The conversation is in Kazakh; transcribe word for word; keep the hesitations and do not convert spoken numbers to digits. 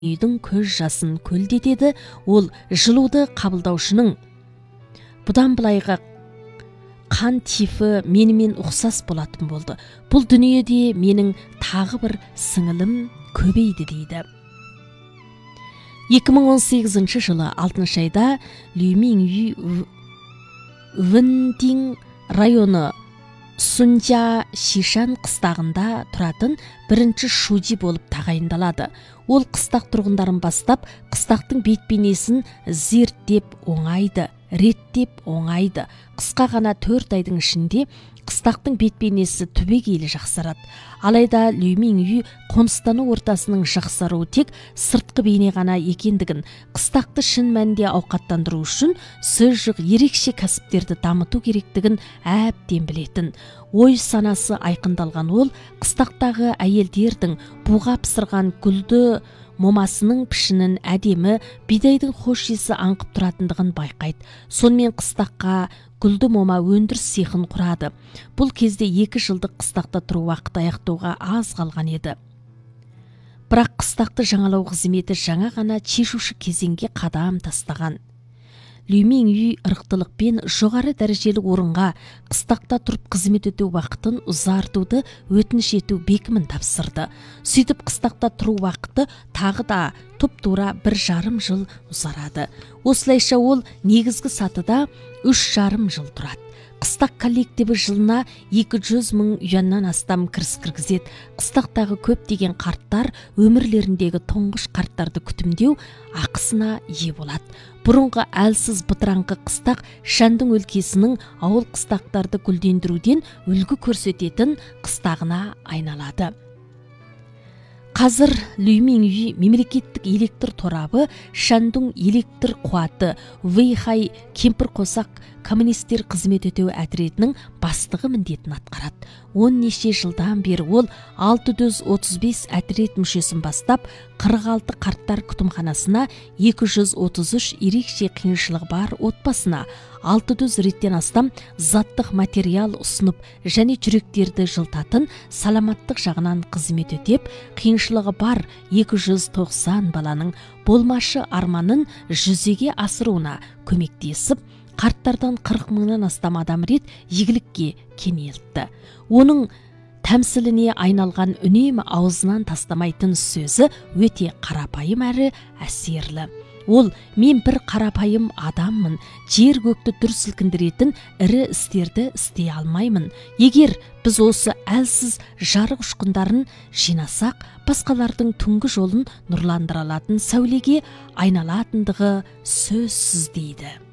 үйдің көз жасын көлдетеді. Ол жылуды қабылдаушының бұдан былайғы қан тифі менімен ұқсас болатын болды. Бұл дүниеде менің тағы бір сіңілім көбейді дейді. екі мың он сегізінші жылы алтыншы айда Люйминью Вэнтин районы Сунжа Шишан қыстағында тұратын бірінші шуди болып тағайындалады. Ол қыстақ тұрғындарын бастап, қыстақтың бет-бейнесін зерттеп оңайды, реттеп оңайды. Қысқа ғана төрт айдың ішінде қыстақтың бет-бейнесі түбегейлі жақсарады. Алайда Люйминью қоныстану ортасының жақсаруы тек сыртқы бейне ғана екендігін, қыстақты шын мәнінде ауқаттандыру үшін сөзжық ерекше кәсіптерді дамыту керектігін әбден білетін. Ой санасы айқындалған ол, қыстақтағы әйелдердің буға пісірған гүлді момасының пішінін әдемі, бидайдың хош иісі аңқып тұратындығын байқайды. Сонымен қыстаққа гүлді мома өндіріс цехын құрады. Бұл кезде екі жылдық қыстақта тұру уақыты аяқтауға аз қалған еді. Бірақ қыстақты жаңалау қызметі жаңа ғана шешуші кезеңге қадам тастаған. Люйминью ырықтылықпен жоғары дәрежелі орынға қыстақта тұрып қызмет ету уақытын ұзартуды өтініш ету бекімін тапсырды. Сөйтіп қыстақта тұру уақыты тағы да тұп-тура бір жарым жыл ұзарады. Осылайша ол негізгі сатыда үш жарым жыл тұрады. Қыстақ коллективі жылына екі жүз мың юаннан астам кіріс кіргізеді. Қыстақтағы көптеген қарттар өмірлеріндегі тұңғыш қарттарды күтімдеу ақысына ие болады. Бұрынғы әлсіз бытыраңқы қыстақ Шандың өлкесінің ауыл қыстақтарды гүлдендіруден үлгі көрсететін қыстағына айналады. Қазір Люйминью мемлекеттік электр торабы Шандың электр қуаты Вэйхай кемпір қосақ коммунистер қызмет ету әдіретінің бастығы міндетін атқарады. Он неше жылдан бері ол алты жүз отыз бес әдірет мүшесін бастап, қырық алты қарттар күтімханасына, екі жүз отыз үш ерекше қиыншылығы бар отбасына, алты жүз реттен астам заттық материал ұсынып және жүректерді жылтатын саламаттық жағынан қызмет етіп, қиыншылығы бар екі жүз тоқсан баланың болмашы арманын жүзеге асыруына көмектесіп, қарттардан қырық мыңнан астам адам рет игілікке кенелтті. Оның тәмсіліне айналған үнемі аузынан тастамайтын сөзі өте қарапайым әрі әсерлі. Ол мен бір қарапайым адаммын, жер көкті дүр сілкіндіретін ірі істерді істей алмаймын. Егер біз осы әлсіз жарық ұшқындарын жинасақ, басқалардың түнгі жолын нұрландыра алатын сәулеге айналатындығы сөзсіз дейді.